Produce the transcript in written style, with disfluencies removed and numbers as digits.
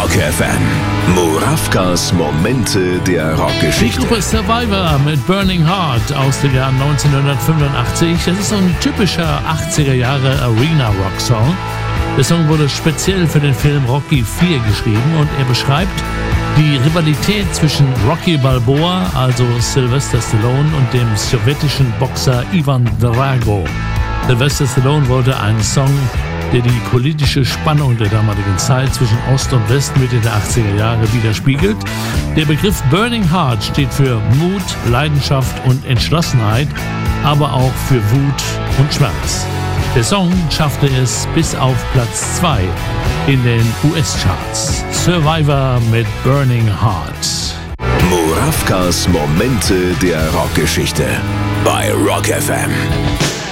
Rock FM. Murawkas Momente der Die Rockgeschichte. Gruppe Survivor mit Burning Heart aus dem Jahr 1985. Das ist so ein typischer 80er Jahre Arena-Rock-Song. Der Song wurde speziell für den Film Rocky IV geschrieben und er beschreibt die Rivalität zwischen Rocky Balboa, also Sylvester Stallone, und dem sowjetischen Boxer Ivan Drago. Sylvester Stallone wollte einen Song, der die politische Spannung der damaligen Zeit zwischen Ost und West Mitte der 80er Jahre widerspiegelt. Der Begriff Burning Heart steht für Mut, Leidenschaft und Entschlossenheit, aber auch für Wut und Schmerz. Der Song schaffte es bis auf Platz 2 in den US-Charts. Survivor mit Burning Heart. Murawkas Momente der Rockgeschichte bei Rock FM.